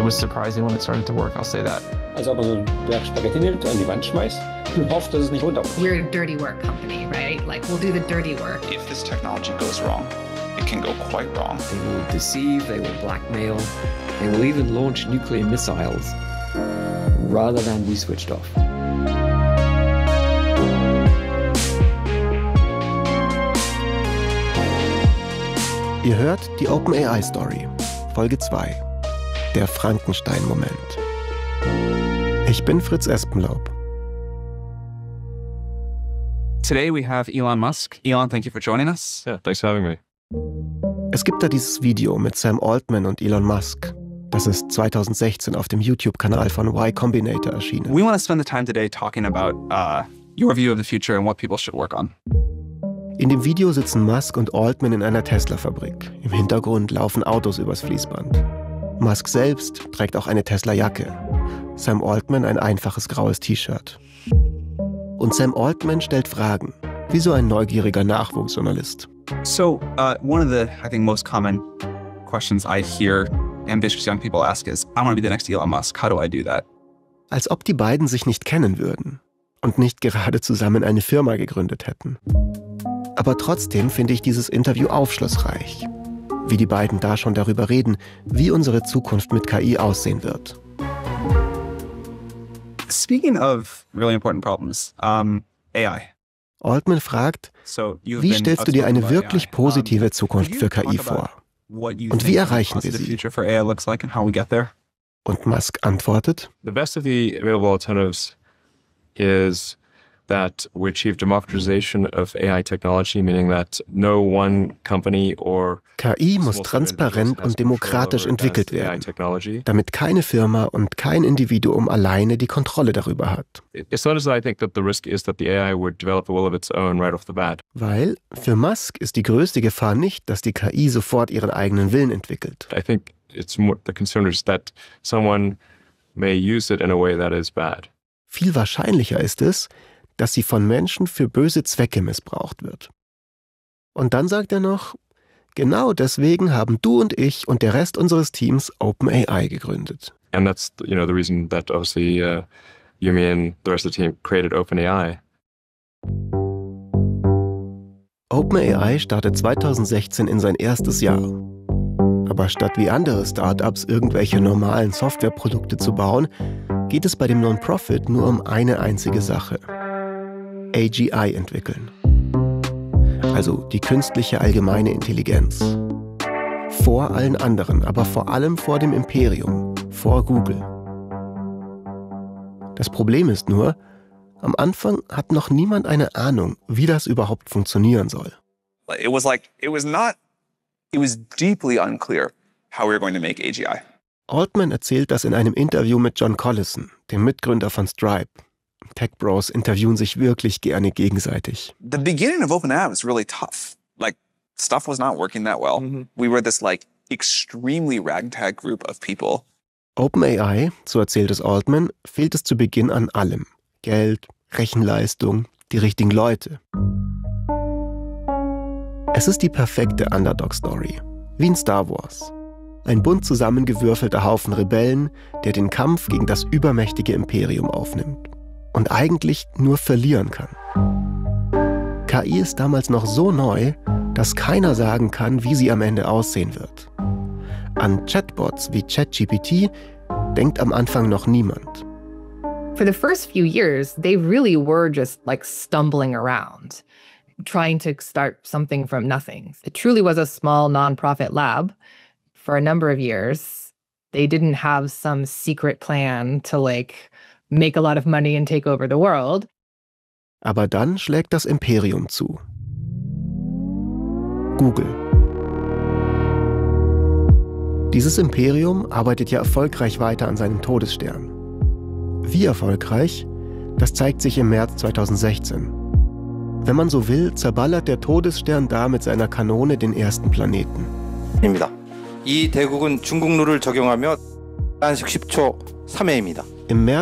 It was surprising when it started to work, I'll say that. Als ob er so einen Berg Spaghetti nimmt, an die Wand schmeißt und hofft, dass es nicht runterfällt. We're a dirty work company, right? Like, we'll do the dirty work. If this technology goes wrong, it can go quite wrong. They will deceive, they will blackmail, they will even launch nuclear missiles rather than be switched off. Ihr hört die OpenAI-Story, Folge 2, der Frankenstein-Moment. Ich bin Fritz Espenlaub. Today we have Elon Musk. Elon, thank you for joining us. Yeah, thanks for having me. Es gibt da dieses Video mit Sam Altman und Elon Musk. Das ist 2016 auf dem YouTube-Kanal von Y Combinator erschienen. We want to spend the time today talking about your view of the future and what people should work on. In dem Video sitzen Musk und Altman in einer Tesla-Fabrik. Im Hintergrund laufen Autos übers Fließband. Musk selbst trägt auch eine Tesla-Jacke. Sam Altman ein einfaches graues T-Shirt. Und Sam Altman stellt Fragen, wie so ein neugieriger Nachwuchsjournalist. So, one of the, I think, most common questions I hear ambitious young people ask is, I want to be the next Elon Musk. How do I do that? Als ob die beiden sich nicht kennen würden und nicht gerade zusammen eine Firma gegründet hätten. Aber trotzdem finde ich dieses Interview aufschlussreich. Wie die beiden da schon darüber reden, wie unsere Zukunft mit KI aussehen wird. Speaking of really important problems, AI. Altman fragt, wie stellst du dir eine wirklich positive Zukunft für KI vor? Und wie erreichen wir sie? Und Musk antwortet, The best of the available alternatives is that we achieve democratization of AI technology, meaning that no one company or KI muss transparent und demokratisch entwickelt werden, damit keine Firma und kein Individuum alleine die Kontrolle darüber hat. It's not as I think that the risk is that the AI would develop a will of its own right off the bat. Weil für Musk ist die größte Gefahr nicht, dass die KI sofort ihren eigenen Willen entwickelt. I think it's more the concern is that someone may use it in a way that is bad. Viel wahrscheinlicher ist es, dass sie von Menschen für böse Zwecke missbraucht wird. Und dann sagt er noch, genau deswegen haben du und ich und der Rest unseres Teams OpenAI gegründet. And that's, the reason that obviously Yumi and the rest of the team created OpenAI. OpenAI startet 2016 in sein erstes Jahr. Aber statt wie andere Startups irgendwelche normalen Softwareprodukte zu bauen, geht es bei dem Non-Profit nur um eine einzige Sache. AGI entwickeln. Also die künstliche allgemeine Intelligenz. Vor allen anderen, aber vor allem vor dem Imperium, vor Google. Das Problem ist nur, am Anfang hat noch niemand eine Ahnung, wie das überhaupt funktionieren soll. It was deeply unclear how we were going to make AGI. Altman erzählt das in einem Interview mit John Collison, dem Mitgründer von Stripe. Tech Bros interviewen sich wirklich gerne gegenseitig. The beginning of OpenAI was really tough. Like, stuff was not working that well. We were this extremely ragtag group of people. OpenAI, so erzählt es Altman, fehlt es zu Beginn an allem. Geld, Rechenleistung, die richtigen Leute. Es ist die perfekte Underdog-Story. Wie in Star Wars. Ein bunt zusammengewürfelter Haufen Rebellen, der den Kampf gegen das übermächtige Imperium aufnimmt. Und eigentlich nur verlieren kann. KI ist damals noch so neu, dass keiner sagen kann, wie sie am Ende aussehen wird. An Chatbots wie ChatGPT denkt am Anfang noch niemand. For the first few years, they really were just stumbling around, trying to start something from nothing. It truly was a small nonprofit lab for a number of years. They didn't have some secret plan to make a lot of money and take over the world. Aber dann schlägt das Imperium zu. Google. Dieses Imperium arbeitet ja erfolgreich weiter an seinem Todesstern. Wie erfolgreich? Das zeigt sich im März 2016. Wenn man so will, zerballert der Todesstern da mit seiner Kanone den ersten Planeten. 입니다. 이 대국은 중국 룰을 적용하며 단식 10초 3회입니다. Im März